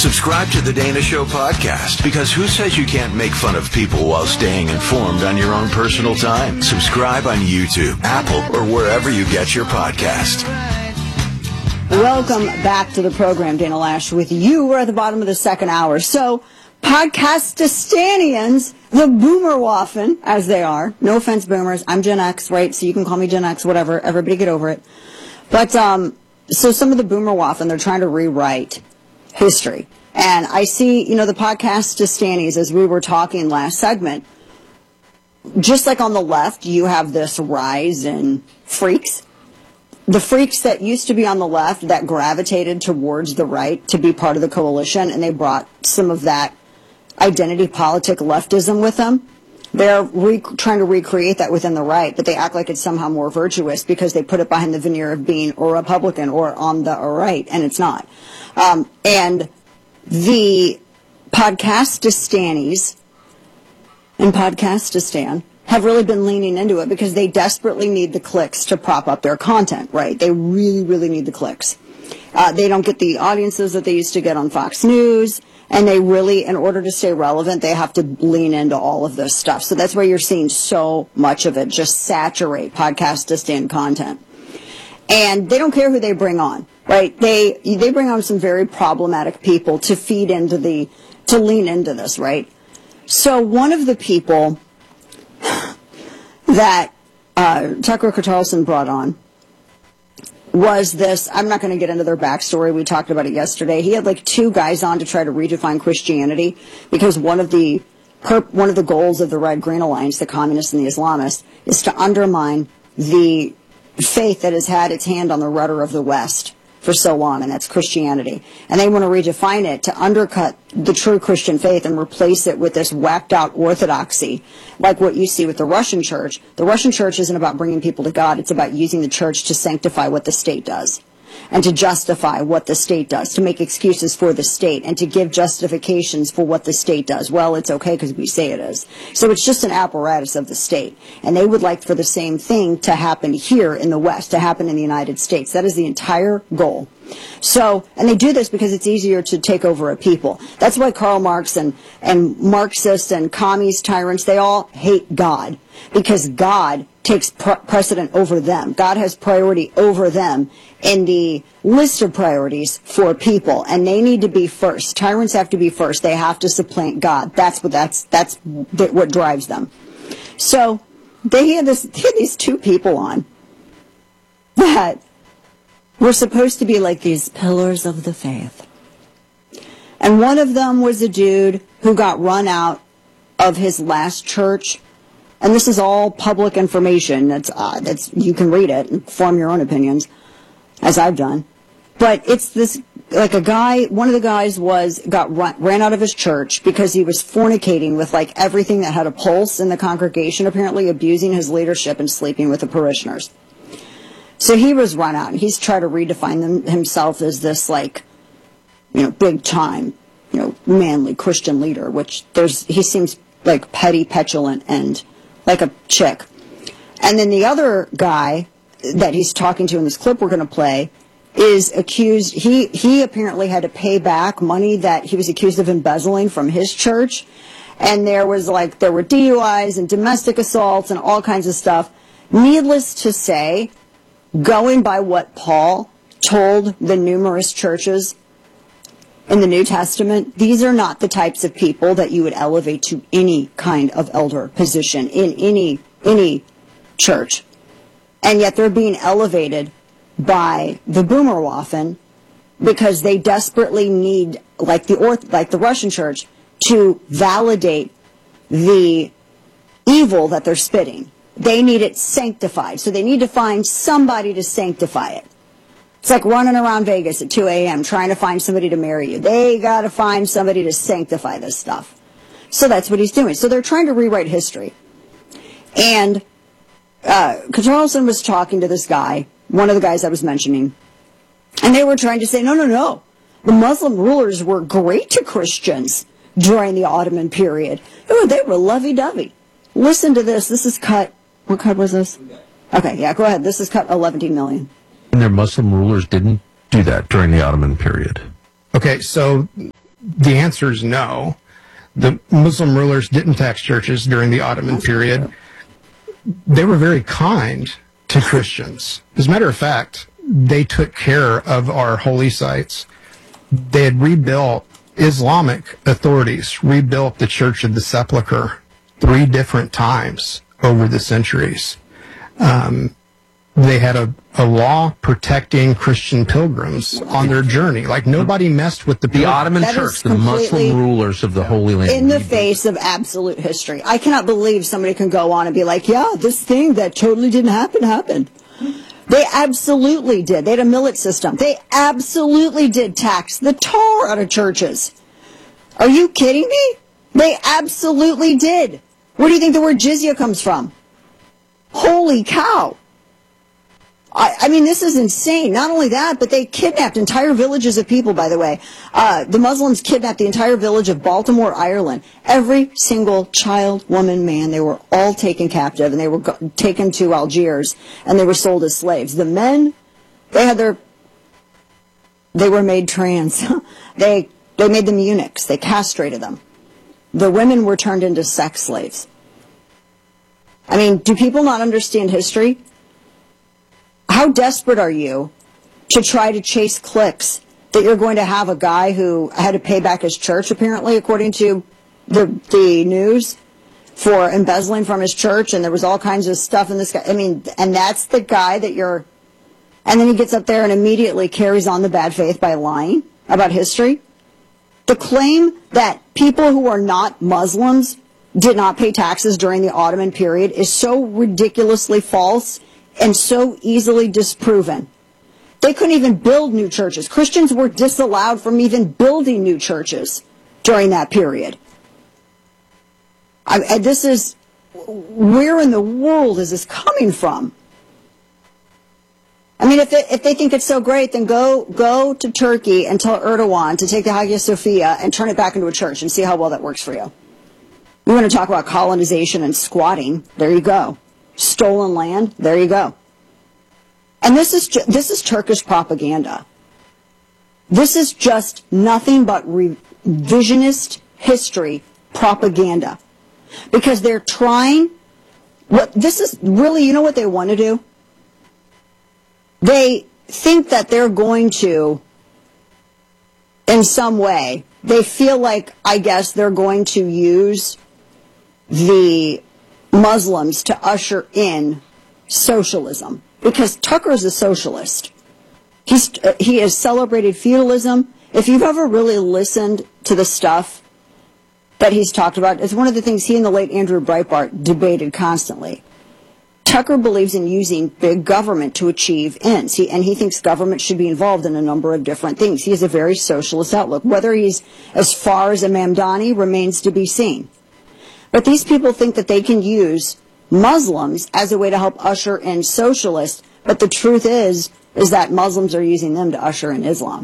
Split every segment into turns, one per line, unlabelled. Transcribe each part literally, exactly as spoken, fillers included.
Subscribe to the Dana Show podcast, because who says you can't make fun of people while staying informed on your own personal time? Subscribe on YouTube, Apple, or wherever you get your podcast.
Welcome back to the program, Dana Loesch with you. We're at the bottom of the second hour. So, Podcastistanians, the Boomerwaffen, as they are. No offense, Boomers. I'm Gen X, right? So you can call me Gen X, whatever. Everybody get over it. But, um, so some of the Boomerwaffen, they're trying to rewrite history. And I see, you know, the Podcastistanis, as we were talking last segment, just like on the left, you have this rise in freaks. The freaks that used to be on the left that gravitated towards the right to be part of the coalition, and they brought some of that identity politic leftism with them. They're re- trying to recreate that within the right, but they act like it's somehow more virtuous because they put it behind the veneer of being a Republican or on the right, and it's not. Um, and the Podcastistanis and Podcastistan have really been leaning into it because they desperately need the clicks to prop up their content, right? They really, really need the clicks. Uh, they don't get the audiences that they used to get on Fox News, and they really, in order to stay relevant, they have to lean into all of this stuff. So that's why you're seeing so much of it just saturate Podcastistan content. And they don't care who they bring on, right? They they bring on some very problematic people to feed into the, to lean into this, right? So one of the people that uh, Tucker Carlson brought on was this, I'm not going to get into their backstory, we talked about it yesterday. He had like two guys on to try to redefine Christianity because one of the per, one of the goals of the Red-Green Alliance, the communists and the Islamists, is to undermine the faith that has had its hand on the rudder of the West for so long, and that's Christianity. And they want to redefine it to undercut the true Christian faith and replace it with this whacked out orthodoxy, like what you see with the Russian church. The Russian church isn't about bringing people to God, it's about using the church to sanctify what the state does, and to justify what the state does, to make excuses for the state, and to give justifications for what the state does. Well, it's okay because we say it is. So it's just an apparatus of the state. And they would like for the same thing to happen here in the West, to happen in the United States. That is the entire goal. So, and they do this because it's easier to take over a people. That's why Karl Marx and, and Marxists and commies, tyrants, they all hate God. Because God takes pre- precedent over them. God has priority over them in the list of priorities for people, and they need to be first. Tyrants have to be first. They have to supplant God. That's what that's that's what drives them. So they had this they had these two people on that were supposed to be like these pillars of the faith. And one of them was a dude who got run out of his last church. And this is all public information. That's uh, that's you can read it and form your own opinions, as I've done. But it's this, like a guy, one of the guys was, got run, ran out of his church because he was fornicating with like everything that had a pulse in the congregation, apparently abusing his leadership and sleeping with the parishioners. So he was run out, and he's tried to redefine them, himself as this like, you know, big time, you know, manly Christian leader, which there's, he seems like petty, petulant, and like a chick. And then the other guy that he's talking to in this clip we're going to play is accused, he, he apparently had to pay back money that he was accused of embezzling from his church. And there was like, there were D U Is and domestic assaults and all kinds of stuff. Needless to say, going by what Paul told the numerous churches in the New Testament, these are not the types of people that you would elevate to any kind of elder position in any any church. And yet they're being elevated by the Boomerwaffen because they desperately need, like the Orth- like the Russian church, to validate the evil that they're spitting. They need it sanctified. So they need to find somebody to sanctify it. It's like running around Vegas at two a.m. trying to find somebody to marry you. They got to find somebody to sanctify this stuff. So that's what he's doing. So they're trying to rewrite history. And uh, Carlson was talking to this guy, one of the guys I was mentioning, and they were trying to say, no, no, no. The Muslim rulers were great to Christians during the Ottoman period. Oh, they were lovey-dovey. Listen to this. This is cut. What cut was this? Okay, yeah, go ahead. This is cut eleven million.
And their Muslim rulers didn't do that during the Ottoman period.
Okay, so
the answer is no. The Muslim rulers didn't tax churches during the Ottoman period. They were very kind to Christians. As a matter of fact, they took care of our holy sites. They had rebuilt, Islamic authorities rebuilt the Church of the Sepulchre three different times over the centuries. Um, they had a, a law protecting Christian pilgrims on their journey. Like, nobody messed with the
The Ottoman
That is
Church, the Muslim rulers of the Holy Land.
in the face of absolute history. I cannot believe somebody can go on and be like, yeah, this thing that totally didn't happen happened. They absolutely did. They had a millet system. They absolutely did tax the tar out of churches. Are you kidding me? They absolutely did. Where do you think the word jizya comes from? Holy cow. I, I mean, this is insane. Not only that, but they kidnapped entire villages of people, by the way. Uh, the Muslims kidnapped the entire village of Baltimore, Ireland. Every single child, woman, man, they were all taken captive, and they were go- taken to Algiers, and they were sold as slaves. The men, they had their, they were made trans. they, they made them eunuchs. They castrated them. The women were turned into sex slaves. I mean, do people not understand history? How desperate are you to try to chase clicks that you're going to have a guy who had to pay back his church, apparently, according to the the news, for embezzling from his church, and there was all kinds of stuff in this guy. I mean, and that's the guy that you're... And then he gets up there and immediately carries on the bad faith by lying about history. The claim that people who are not Muslims did not pay taxes during the Ottoman period is so ridiculously false and so easily disproven. They couldn't even build new churches. Christians were disallowed from even building new churches during that period. I, I, this is, where in the world is this coming from? I mean, if they, if they think it's so great, then go go to Turkey and tell Erdogan to take the Hagia Sophia and turn it back into a church and see how well that works for you. You want to talk about colonization and squatting? There you go. Stolen land? There you go. And this is ju- this is Turkish propaganda. This is just nothing but revisionist history propaganda, because they're trying. What this is really, you know what they want to do? They think that they're going to, in some way, they feel like, I guess, they're going to use the Muslims to usher in socialism. Because Tucker's a socialist. He's, he has celebrated feudalism. If you've ever really listened to the stuff that he's talked about, it's one of the things he and the late Andrew Breitbart debated constantly. Tucker believes in using big government to achieve ends, he, and he thinks government should be involved in a number of different things. He has a very socialist outlook. Whether he's as far as a Mamdani remains to be seen. But these people think that they can use Muslims as a way to help usher in socialists, but the truth is, is that Muslims are using them to usher in Islam.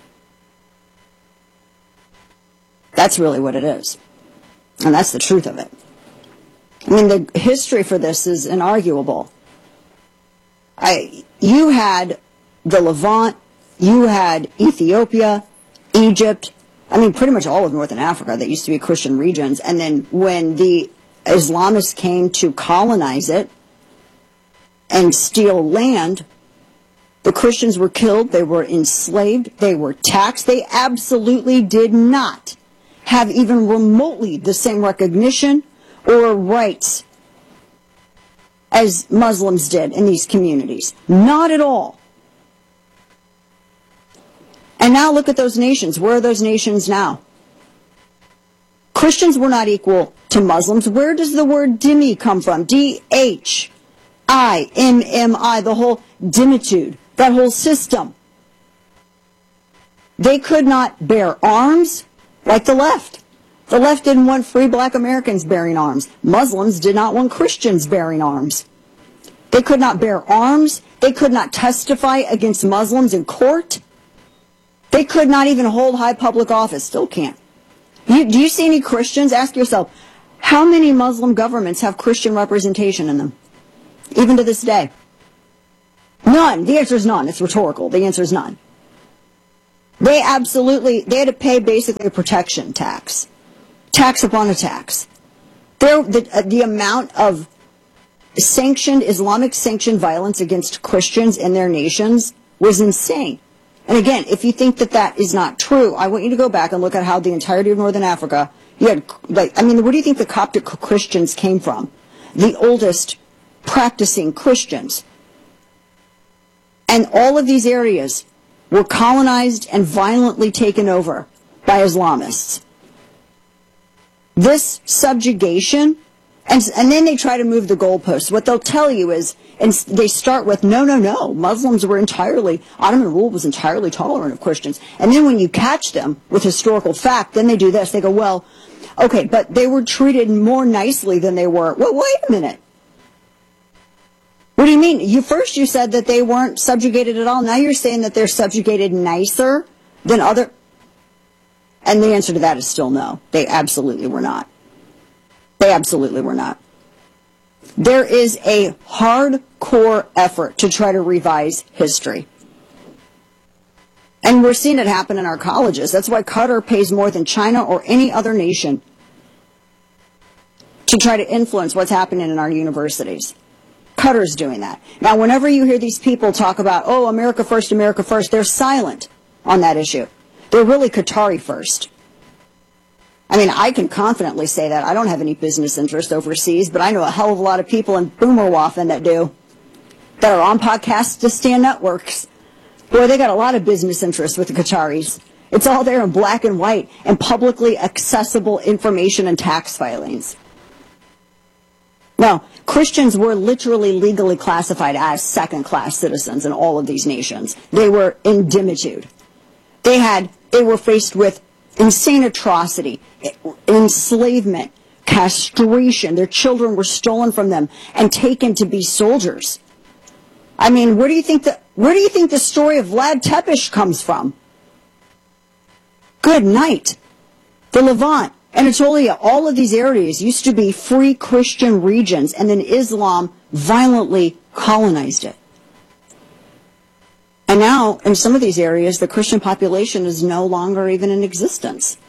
That's really what it is. And that's the truth of it. I mean, the history for this is inarguable. I, you had the Levant, you had Ethiopia, Egypt, I mean, pretty much all of Northern Africa that used to be Christian regions. And then when the Islamists came to colonize it and steal land, the Christians were killed, they were enslaved, they were taxed. They absolutely did not have even remotely the same recognition or rights as Muslims did in these communities. Not at all. And now look at those nations. Where are those nations now? Christians were not equal to Muslims. Where does the word dhimmi come from? D H I M M I, the whole dhimmitude, that whole system. They could not bear arms like the left. The left didn't want free black Americans bearing arms. Muslims did not want Christians bearing arms. They could not bear arms. They could not testify against Muslims in court. They could not even hold high public office. Still can't. You, do you see any Christians? Ask yourself, how many Muslim governments have Christian representation in them? Even to this day. None. The answer is none. It's rhetorical. The answer is none. They absolutely, they had to pay basically a protection tax. Tax upon a tax. There, the, uh, the amount of sanctioned, Islamic sanctioned violence against Christians in their nations was insane. And again, if you think that that is not true, I want you to go back and look at how the entirety of Northern Africa, you had, like, I mean, where do you think the Coptic Christians came from? The oldest practicing Christians. And all of these areas were colonized and violently taken over by Islamists. This subjugation, and, and then they try to move the goalposts. What they'll tell you is, and they start with, no, no, no, Muslims were entirely, Ottoman rule was entirely tolerant of Christians. And then when you catch them with historical fact, then they do this. They go, well, okay, but they were treated more nicely than they were. Well, wait a minute. What do you mean? You first you said that they weren't subjugated at all. Now you're saying that they're subjugated nicer than other... And the answer to that is still no. They absolutely were not. They absolutely were not. There is a hardcore effort to try to revise history. And we're seeing it happen in our colleges. That's why Qatar pays more than China or any other nation to try to influence what's happening in our universities. Qatar's doing that. Now, whenever you hear these people talk about, oh, America first, America first, they're silent on that issue. They're really Qatari first. I mean, I can confidently say that. I don't have any business interest overseas, but I know a hell of a lot of people in Boomerwaffen that do, that are on Podcastistan networks. Boy, they got a lot of business interest with the Qataris. It's all there in black and white and publicly accessible information and tax filings. Now, Christians were literally legally classified as second-class citizens in all of these nations. They were in dimitude. They had, they were faced with insane atrocity, enslavement, castration. Their children were stolen from them and taken to be soldiers. I mean, where do you think the where do you think the story of Vlad Tepes comes from? Good night. The Levant, Anatolia, all of these areas used to be free Christian regions, and then Islam violently colonized it. And now, in some of these areas, the Christian population is no longer even in existence.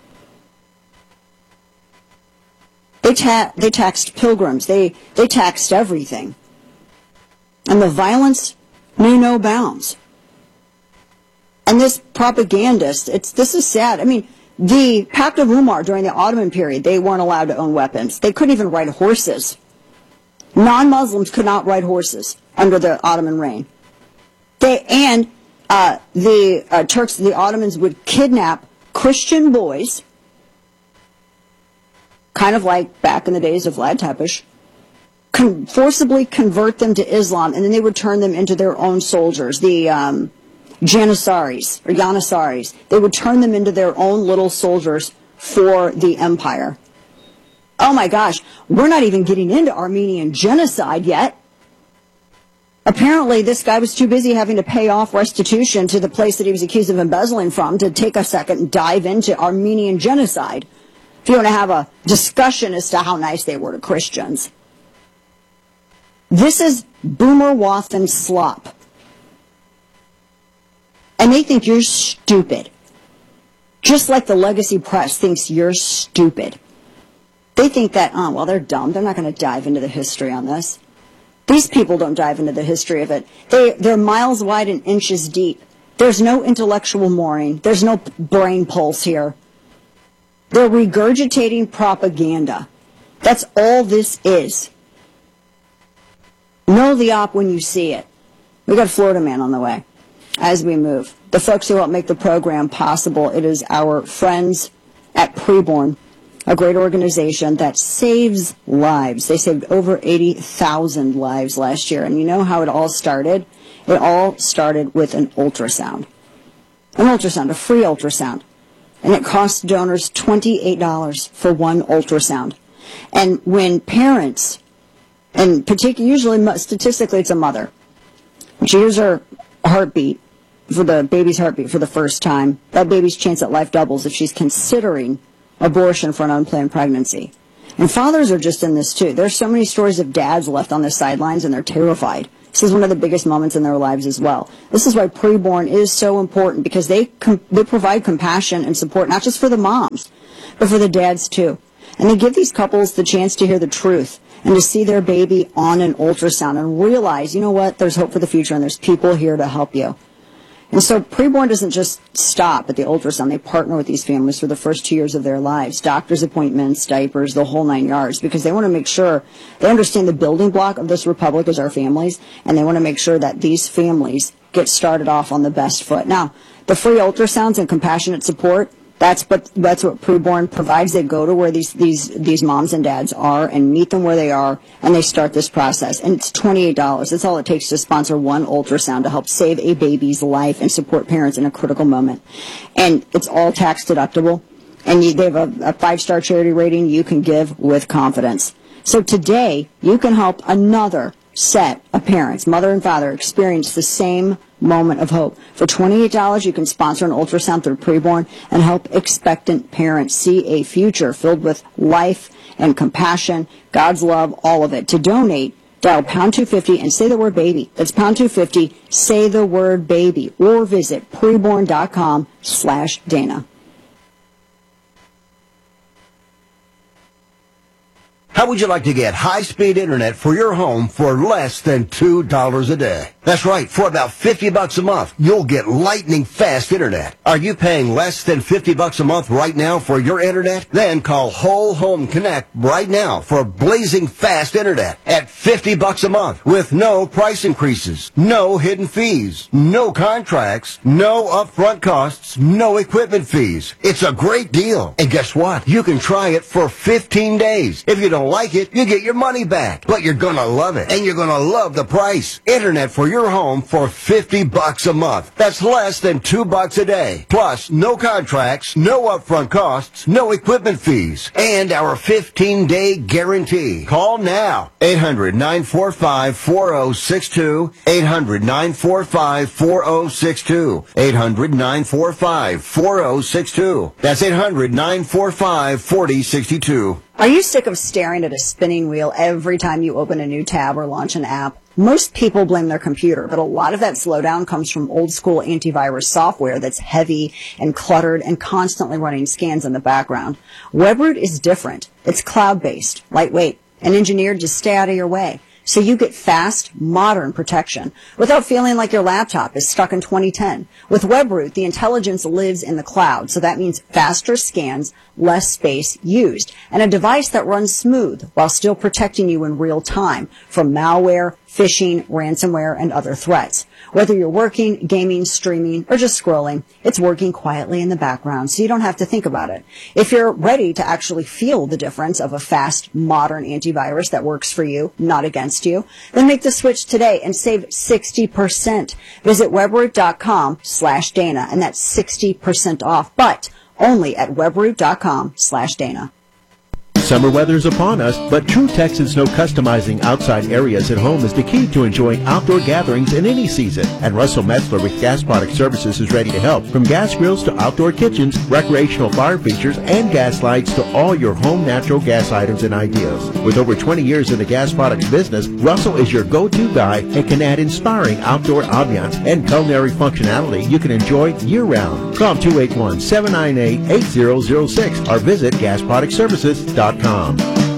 They, ta they taxed pilgrims. They, they taxed everything. And the violence knew no bounds. And this propagandist, it's, this is sad. I mean, the Pact of Umar during the Ottoman period, they weren't allowed to own weapons. They couldn't even ride horses. Non-Muslims could not ride horses under the Ottoman reign. They, and uh, the uh, Turks, the Ottomans would kidnap Christian boys, kind of like back in the days of Vlad Tepes, con forcibly convert them to Islam, and then they would turn them into their own soldiers, the um, Janissaries, or Janissaries. They would turn them into their own little soldiers for the empire. Oh my gosh, we're not even getting into Armenian genocide yet. Apparently, this guy was too busy having to pay off restitution to the place that he was accused of embezzling from to take a second and dive into Armenian genocide. If you want to have a discussion as to how nice they were to Christians. This is Boomerwaffen slop. And they think you're stupid. Just like the legacy press thinks you're stupid. They think that, oh, well, they're dumb. They're not going to dive into the history on this. These people don't dive into the history of it. They, they're miles wide and inches deep. There's no intellectual mooring. There's no brain pulse here. They're regurgitating propaganda. That's all this is. Know the op when you see it. We got Florida Man on the way as we move. The folks who help make the program possible, it is our friends at Preborn, a great organization that saves lives. They saved over eighty thousand lives last year. And you know how it all started? It all started with an ultrasound. An ultrasound, a free ultrasound. And it cost donors twenty-eight dollars for one ultrasound. And when parents, and particularly, usually, statistically, it's a mother, she hears her heartbeat, for the baby's heartbeat for the first time, that baby's chance at life doubles if she's considering abortion for an unplanned pregnancy. And fathers are just in this too. There's so many stories of dads left on the sidelines and they're terrified This is one of the biggest moments in their lives as well. This is why preborn is so important, because they com- they provide compassion and support, not just for the moms, but for the dads too. And they give these couples the chance to hear the truth and to see their baby on an ultrasound and realize, you know what, there's hope for the future and there's people here to help you. And so preborn doesn't just stop at the ultrasound. They partner with these families for the first two years of their lives, doctor's appointments, diapers, the whole nine yards, because they want to make sure they understand the building block of this republic is our families, and they want to make sure that these families get started off on the best foot. Now, the free ultrasounds and compassionate support, That's what that's what preborn provides. They go to where these these these moms and dads are and meet them where they are, and they start this process. And it's twenty-eight dollars. That's all it takes to sponsor one ultrasound to help save a baby's life and support parents in a critical moment. And it's all tax deductible. And you, they have a, a five-star charity rating you can give with confidence. So today, you can help another set of parents, mother and father, experience the same moment of hope. For twenty-eight dollars, you can sponsor an ultrasound through preborn and help expectant parents see a future filled with life and compassion, God's love, all of it. To donate, dial pound two fifty and say the word baby. That's pound two fifty, say the word baby, or visit preborn.com slash Dana.
How would you like to get high-speed internet for your home for less than two dollars a day? That's right, for about fifty bucks a month, you'll get lightning-fast internet. Are you paying less than fifty bucks a month right now for your internet? Then call Whole Home Connect right now for blazing fast internet at fifty bucks a month with no price increases, no hidden fees, no contracts, no upfront costs, no equipment fees. It's a great deal. And guess what? You can try it for fifteen days. If you don't like it, you get your money back. But you're gonna love it, and you're gonna love the price. Internet for your home for fifty bucks a month. That's less than two bucks a day. Plus, no contracts, no upfront costs, no equipment fees, and our fifteen-day guarantee. Call now. eight hundred, nine four five, four oh six two. eight hundred, nine four five, four oh six two. eight hundred, nine four five, four oh six two. That's eight hundred, nine four five, four oh six two.
Are you sick of staring at a spinning wheel every time you open a new tab or launch an app? Most people blame their computer, but a lot of that slowdown comes from old school antivirus software that's heavy and cluttered and constantly running scans in the background. WebRoot is different. It's cloud-based, lightweight, and engineered to stay out of your way. So you get fast, modern protection without feeling like your laptop is stuck in twenty ten. With WebRoot, the intelligence lives in the cloud, so that means faster scans, less space used, and a device that runs smooth while still protecting you in real time from malware, phishing, ransomware, and other threats. Whether you're working, gaming, streaming, or just scrolling, it's working quietly in the background, so you don't have to think about it. If you're ready to actually feel the difference of a fast, modern antivirus that works for you, not against you, then make the switch today and save sixty percent. Visit webroot.com slash Dana, and that's sixty percent off, but only at webroot.com slash Dana.
Summer weather's upon us, but true Texans know customizing outside areas at home is the key to enjoying outdoor gatherings in any season. And Russell Metzler with Gas Product Services is ready to help. From gas grills to outdoor kitchens, recreational fire features, and gas lights to all your home natural gas items and ideas. With over twenty years in the gas products business, Russell is your go-to guy and can add inspiring outdoor ambiance and culinary functionality you can enjoy year-round. Call two eight one, seven nine eight, eight zero zero six or visit gas product services dot com.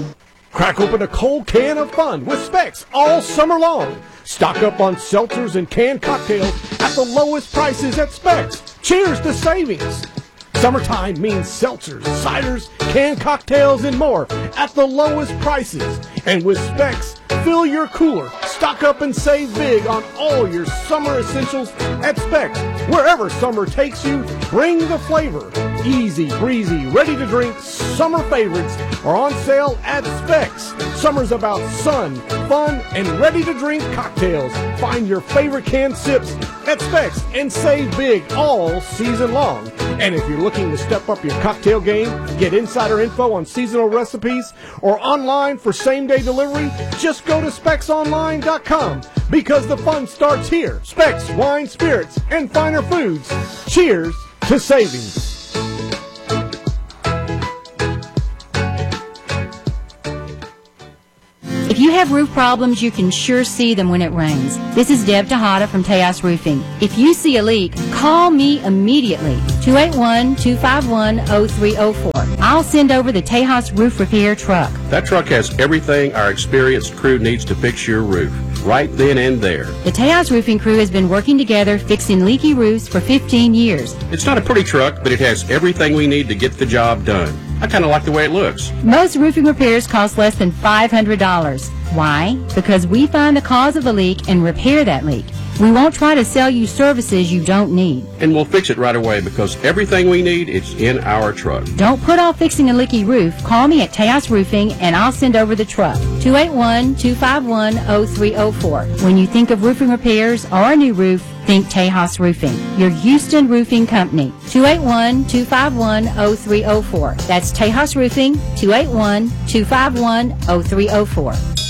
Crack open a cold can of fun with Specs all summer long. Stock up on seltzers and canned cocktails at the lowest prices at Specs. Cheers to savings. Summertime means seltzers, ciders, canned cocktails, and more at the lowest prices. And with Specs, fill your cooler, stock up and save big on all your summer essentials at Specs. Wherever summer takes you, bring the flavor. Easy, breezy, ready to drink summer favorites are on sale at Specs. Summer's about sun, fun, and ready to drink cocktails. Find your favorite canned sips at Specs and save big all season long. And if you're looking to step up your cocktail game, get insider info on seasonal recipes, or online for same-day delivery, just go to specs online dot com because the fun starts here. Specs, wine, spirits, and finer foods. Cheers to savings.
If you have roof problems, you can sure see them when it rains. This is Deb Tejada from Tejas Roofing. If you see a leak, call me immediately. two eight one, two five one, zero three zero four. I'll send over the Tejas Roof Repair truck.
That truck has everything our experienced crew needs to fix your roof, right then and there.
The Tejas Roofing crew has been working together fixing leaky roofs for fifteen years.
It's not a pretty truck, but it has everything we need to get the job done. I kind of like the way it looks.
Most roofing repairs cost less than five hundred dollars. Why? Because we find the cause of the leak and repair that leak. We won't try to sell you services you don't need.
And we'll fix it right away because everything we need is in our truck.
Don't put off fixing a leaky roof. Call me at Tejas Roofing and I'll send over the truck. two eight one, two five one, zero three zero four. When you think of roofing repairs or a new roof, think Tejas Roofing, your Houston roofing company. two eight one, two five one, zero three zero four. That's Tejas Roofing, two eight one, two five one, zero three zero four.